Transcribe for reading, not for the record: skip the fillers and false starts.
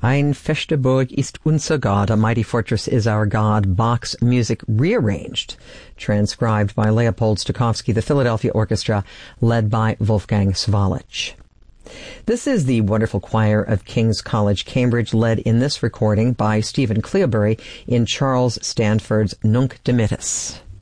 Ein feste Burg ist unser Gott, a mighty fortress is our God, Bach's music rearranged, transcribed by Leopold Stokowski, the Philadelphia Orchestra, led by Wolfgang Swalich. This is the wonderful choir of King's College, Cambridge, led in this recording by Stephen Cleobury in Charles Stanford's Nunc Dimittis.